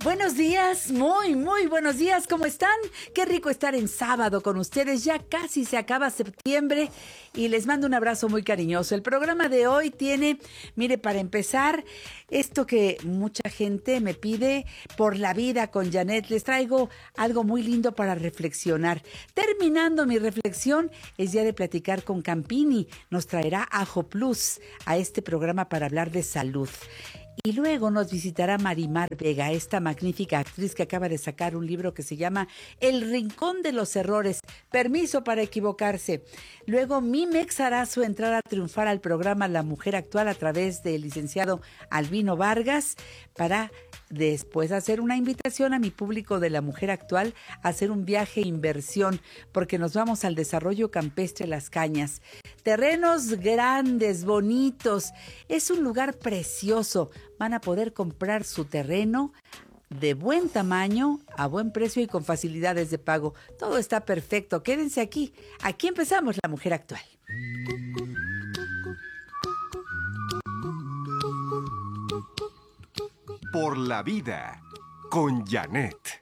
Buenos días, muy buenos días, ¿cómo están? Qué rico estar en sábado con ustedes, ya casi se acaba septiembre y les mando un abrazo muy cariñoso. El programa de hoy tiene, mire, para empezar, esto que mucha gente me pide, por la vida con Janet, les traigo algo muy lindo para reflexionar. Terminando mi reflexión, es día de platicar con Campini, nos traerá Ajo Plus a este programa para hablar de salud. Y luego nos visitará Marimar Vega, esta magnífica actriz que acaba de sacar un libro que se llama El Rincón de los Errores, permiso para equivocarse. Luego Mimex hará su entrada triunfal al programa La Mujer Actual a través del licenciado Albino Vargas para después hacer una invitación a mi público de La Mujer Actual a hacer un viaje inversión, porque nos vamos al desarrollo campestre Las Cañas. Terrenos grandes, bonitos, es un lugar precioso. Van a poder comprar su terreno de buen tamaño, a buen precio y con facilidades de pago. Todo está perfecto, quédense aquí. Aquí empezamos La Mujer Actual. Por la vida, con Janet.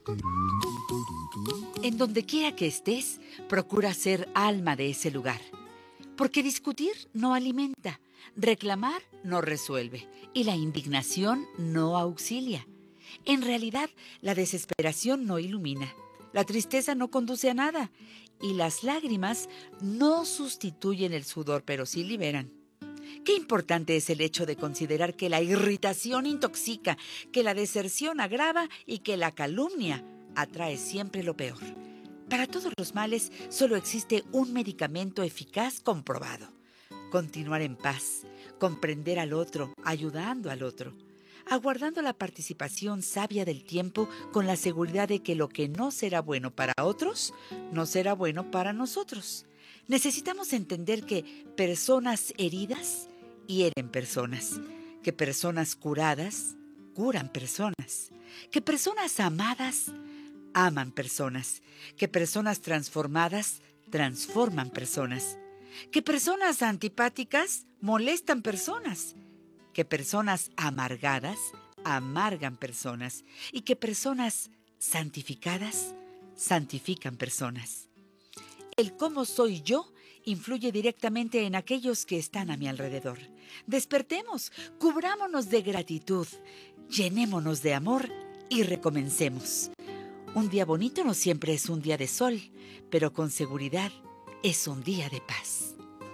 En donde quiera que estés, procura ser alma de ese lugar. Porque discutir no alimenta, reclamar no resuelve y la indignación no auxilia. En realidad, la desesperación no ilumina, la tristeza no conduce a nada y las lágrimas no sustituyen el sudor, pero sí liberan. Qué importante es el hecho de considerar que la irritación intoxica, que la deserción agrava y que la calumnia atrae siempre lo peor. Para todos los males solo existe un medicamento eficaz comprobado: continuar en paz, comprender al otro, ayudando al otro, aguardando la participación sabia del tiempo con la seguridad de que lo que no será bueno para otros, no será bueno para nosotros. Necesitamos entender que personas heridas hieren personas, que personas curadas curan personas, que personas amadas aman personas, que personas transformadas transforman personas, que personas antipáticas molestan personas, que personas amargadas amargan personas y que personas santificadas santifican personas. El cómo soy yo influye directamente en aquellos que están a mi alrededor. Despertemos, cubrámonos de gratitud, llenémonos de amor y recomencemos. Un día bonito no siempre es un día de sol, pero con seguridad es un día de paz.